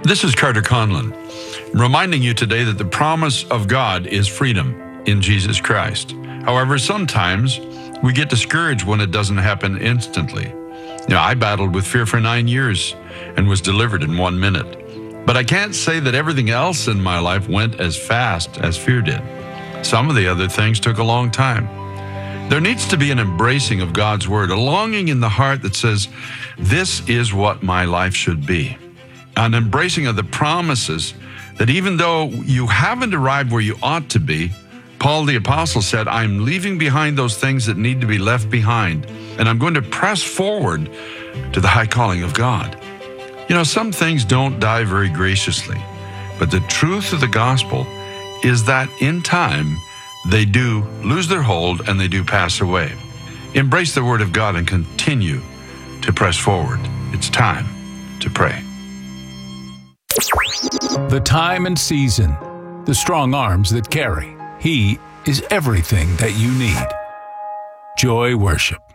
This is Carter Conlon, reminding you today that the promise of God is freedom in Jesus Christ. However, sometimes we get discouraged when it doesn't happen instantly. I battled with fear for 9 years and was delivered in 1 minute. But I can't say that everything else in my life went as fast as fear did. Some of the other things took a long time. There needs to be an embracing of God's word, a longing in the heart that says, this is what my life should be. An embracing of the promises that even though you haven't arrived where you ought to be, Paul the Apostle said, I'm leaving behind those things that need to be left behind, and I'm going to press forward to the high calling of God. Some things don't die very graciously, but the truth of the gospel is that in time, they do lose their hold and they do pass away. Embrace the word of God and continue to press forward. It's time to pray. The time and season, the strong arms that carry. He is everything that you need. Joy Worship.